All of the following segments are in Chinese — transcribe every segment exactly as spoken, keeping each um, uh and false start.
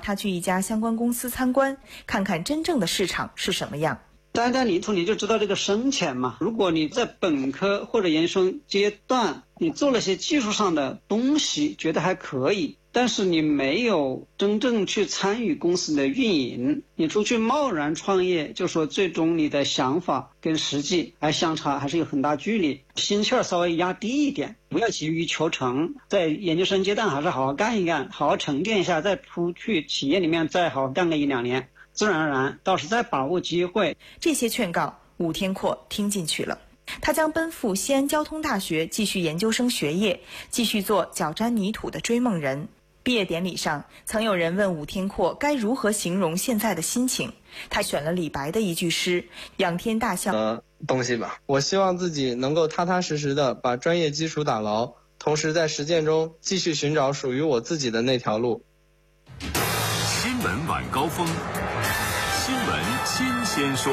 他去一家相关公司参观，看看真正的市场是什么样。 单单泥土你就知道这个深浅嘛。如果你在本科或者研究生阶段，你做了些技术上的东西，觉得还可以，但是你没有真正去参与公司的运营，你出去贸然创业，就说最终你的想法跟实际还相差，还是有很大距离。心气儿稍微压低一点，不要急于求成，在研究生阶段还是好好干一干，好好沉淀一下，再出去企业里面再好好干个一两年，自然而然倒是在把握机会。 这些劝告武天阔听进去了，他将奔赴西安交通大学继续研究生学业，继续做脚沾泥土的追梦人。毕业典礼上，曾有人问武天阔该如何形容现在的心情，他选了李白的一句诗：仰天大笑呃东西吧。我希望自己能够踏踏实实的把专业基础打牢，同时在实践中继续寻找属于我自己的那条路。 新闻晚高峰，新闻新鲜说。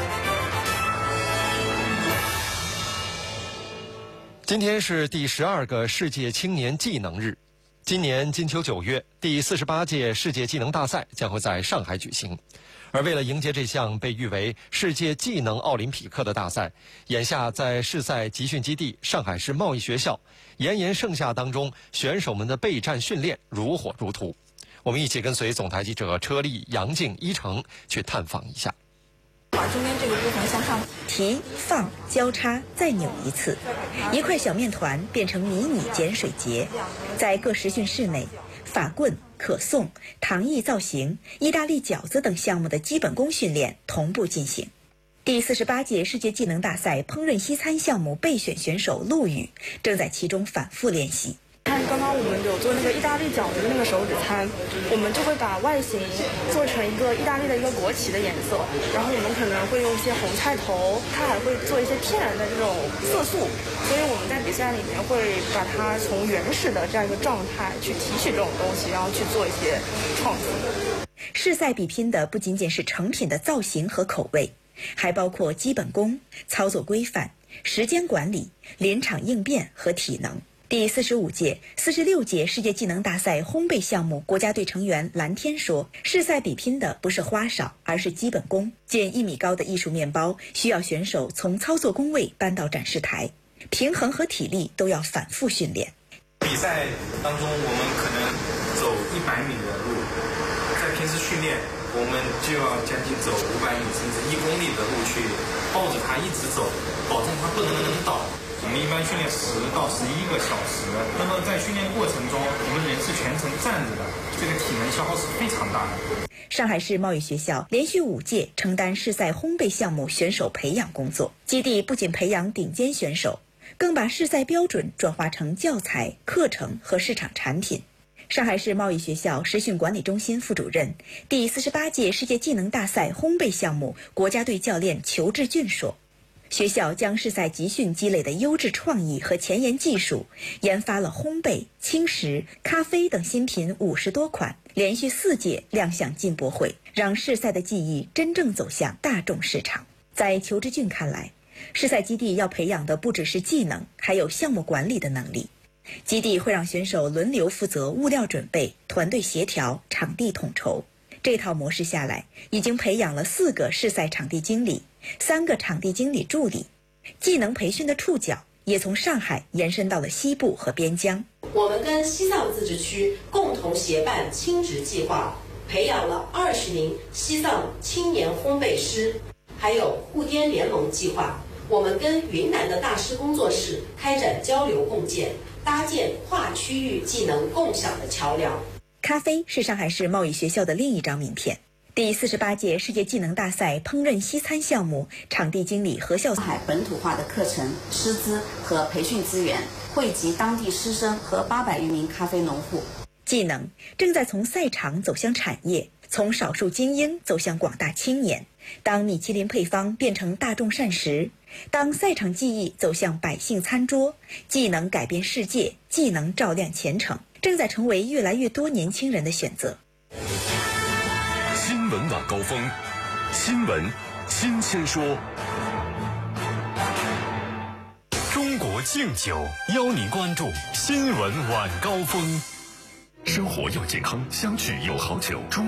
今天是第十二个世界青年技能日。今年金秋九月，第四十八届世界技能大赛将会在上海举行。而为了迎接这项被誉为世界技能奥林匹克的大赛，眼下在世赛集训基地上海市贸易学校，炎炎盛夏当中，选手们的备战训练如火如荼。我们一起跟随总台记者车丽、杨静、一成去探访一下。 把中间这个部分向上提放交叉再扭一次，一块小面团变成迷你碱水节。在各实训室内，法棍、可颂、糖艺造型、意大利饺子等项目的基本功训练同步进行。第四十八届世界技能大赛烹饪西餐项目备选选手陆羽正在其中反复练习。 看刚刚我们有做那个意大利饺子的那个手指餐，我们就会把外形做成一个意大利的一个国旗的颜色，然后我们可能会用一些红菜头，它还会做一些天然的这种色素，所以我们在比赛里面会把它从原始的这样一个状态去提取这种东西，然后去做一些创新。 世赛比拼的不仅仅是成品的造型和口味，还包括基本功、操作规范、时间管理、临场应变和体能。第四十五届、四十六届世界技能大赛烘焙项目国家队成员蓝天说，世赛比拼的不是花哨，而是基本功。建一米高的艺术面包需要选手从操作工位搬到展示台，平衡和体力都要反复训练。 比赛当中我们可能走一百米的路，在平时训练我们就要将近走五百米甚至一公里的路去抱着它一直走，保证它不能倒。我们一般训练十到十一个小时，那么在训练过程中，我们人是全程站着的，这个体能消耗是非常大的。 上海市贸易学校连续五届承担世赛烘焙项目选手培养工作，基地不仅培养顶尖选手，更把世赛标准转化成教材、课程和市场产品。上海市贸易学校实训管理中心副主任、第四十八届世界技能大赛烘焙项目国家队教练裘志俊说，学校将世赛集训积累的优质创意和前沿技术，研发了烘焙、轻食、咖啡等新品五十多款，连续四届亮相进博会，让世赛的技艺真正走向大众市场。在裘志俊看来，世赛基地要培养的不只是技能，还有项目管理的能力。基地会让选手轮流负责物料准备、团队协调、场地统筹。这套模式下来，已经培养了四个世赛场地经理、三个场地经理助理，技能培训的触角也从上海延伸到了西部和边疆。 我们跟西藏自治区共同协办青职计划，培养了二十名西藏青年烘焙师，还有沪滇联盟计划，我们跟云南的大师工作室开展交流共建，搭建跨区域技能共享的桥梁。 咖啡是上海市贸易学校的另一张名片。第四十八届世界技能大赛烹饪西餐项目场地经理何笑上海本土化的课程、师资和培训资源，惠及当地师生和八百余名咖啡农户。 技能正在从赛场走向产业，从少数精英走向广大青年。当米其林配方变成大众膳食，当赛场技艺走向百姓餐桌，技能改变世界，技能照亮前程，正在成为越来越多年轻人的选择。 新闻晚高峰，新闻新鲜说。中国敬酒邀您关注新闻晚高峰。生活要健康，相聚有好酒。中